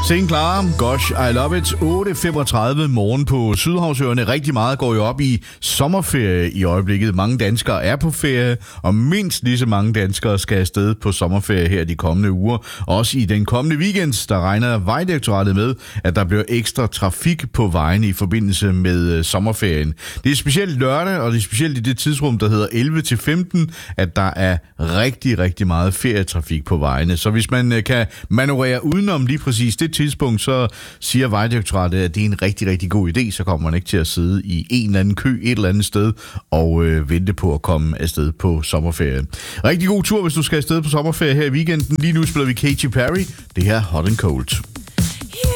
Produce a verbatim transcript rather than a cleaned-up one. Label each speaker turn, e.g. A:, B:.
A: Sen klar, gosh, I love it. otte femogtredive morgen på Sydhavsøerne. Rigtig meget går jo op i sommerferie i øjeblikket. Mange danskere er på ferie, og mindst lige så mange danskere skal afsted på sommerferie her de kommende uger. Også i den kommende weekend, der regner Vejdirektoratet med, at der bliver ekstra trafik på vejene i forbindelse med sommerferien. Det er specielt lørdag, og det er specielt i det tidsrum, der hedder elleve til femten, at der er rigtig, rigtig meget ferietrafik på vejene. Så hvis man kan manøvrere udenom lige præcis det tidspunkt, så siger Vejdirektoratet, at det er en rigtig, rigtig god idé. Så kommer man ikke til at sidde i en eller anden kø et eller andet sted og øh, vente på at komme afsted på sommerferie. Rigtig god tur, hvis du skal afsted på sommerferie her i weekenden. Lige nu spiller vi Katy Perry. Det her Hot and Cold.